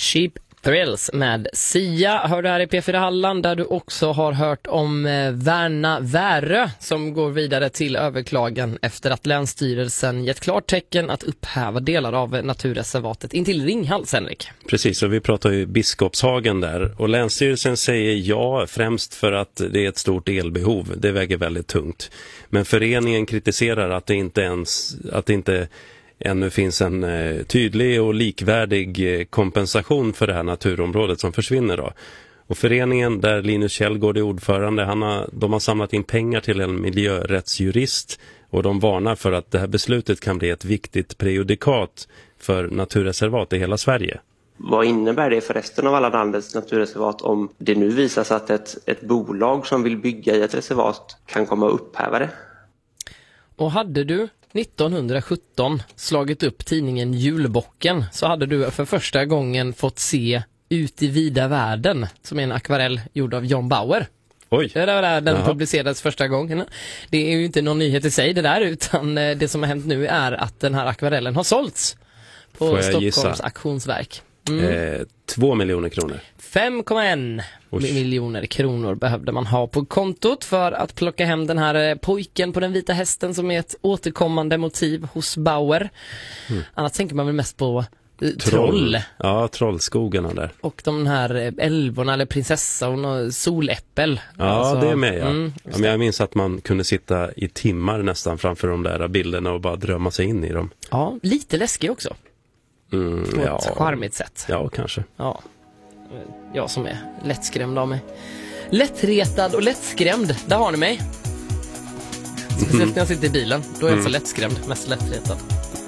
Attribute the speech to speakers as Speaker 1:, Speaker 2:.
Speaker 1: Cheap Thrills med Sia. Hör du här i P4 Halland, där du också har hört om Värna Värö som går vidare till överklagan efter att Länsstyrelsen gett klart tecken att upphäva delar av naturreservatet in till Ringhals, Henrik.
Speaker 2: Precis, och vi pratar ju Biskopshagen där, och Länsstyrelsen säger ja främst för att det är ett stort elbehov. Det väger väldigt tungt. Men föreningen kritiserar att det inte ännu finns en tydlig och likvärdig kompensation för det här naturområdet som försvinner då. Och föreningen där Linus Kjellgård är ordförande, de har samlat in pengar till en miljörättsjurist, och de varnar för att det här beslutet kan bli ett viktigt prejudikat för naturreservat i hela Sverige.
Speaker 3: Vad innebär det för resten av alla landets naturreservat om det nu visar sig att ett bolag som vill bygga i ett reservat kan komma att upphäva det?
Speaker 1: Och hade du 1917 slagit upp tidningen Julbocken, så hade du för första gången fått se Ut i vida världen, som är en akvarell gjord av John Bauer.
Speaker 2: Oj.
Speaker 1: Det där den publicerades första gången. Det är ju inte någon nyhet i sig det där, utan det som har hänt nu är att den här akvarellen har sålts på Stockholms auktionsverk.
Speaker 2: 2 miljoner kronor.
Speaker 1: 5,1 miljoner kronor behövde man ha på kontot för att plocka hem den här pojken på den vita hästen, som är ett återkommande motiv hos Bauer. Annars tänker man väl mest på troll.
Speaker 2: Ja, trollskogarna där.
Speaker 1: Och de här älvorna, eller prinsessan och soläppel.
Speaker 2: Ja, alltså, det är med, ja. Men jag minns att man kunde sitta i timmar nästan framför de där bilderna och bara drömma sig in i dem.
Speaker 1: Ja, lite läskig också. På ett charmigt sätt.
Speaker 2: Ja, kanske.
Speaker 1: Ja. Jag som är lättskrämd av mig. Lättretad och lättskrämd, där har ni mig. Speciellt när jag sitter i bilen. Då är jag så lättskrämd, mest lättretad.